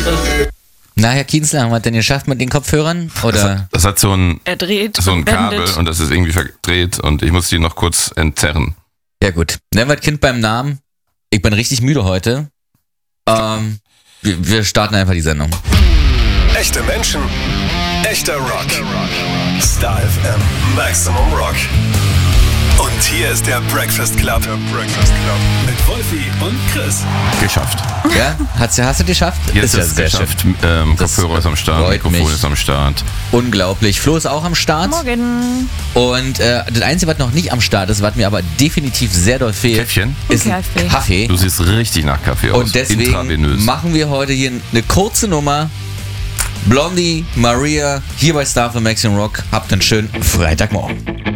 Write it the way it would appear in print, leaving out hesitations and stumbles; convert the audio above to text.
Na, Herr Kienzler, haben wir denn geschafft mit den Kopfhörern? Oder? Das hat so ein Wendet. Kabel und das ist irgendwie verdreht und ich muss die noch kurz entzerren. Ja gut, nennen wir das Kind beim Namen. Ich bin richtig müde heute. Wir starten einfach die Sendung. Echte Menschen, echter Rock. Star FM, Maximum Rock. Und hier ist der Breakfast Club. Mit Wolfi und Chris. Geschafft. Ja, hast du geschafft? Jetzt ist es sehr geschafft. schön. Kopfhörer ist am Start, freut Mikrofon mich. ist am Start. Unglaublich. Flo ist auch am Start. Morgen. Und das Einzige, was noch nicht am Start ist, was mir aber definitiv sehr doll fehlt, Käffchen? ist ein Kaffee. Kaffee. Du siehst richtig nach Kaffee aus. Und deswegen Intravenös. machen wir heute hier eine kurze Nummer. Blondie, Maria, hier bei Star für Maximum Rock. Habt einen schönen Freitagmorgen.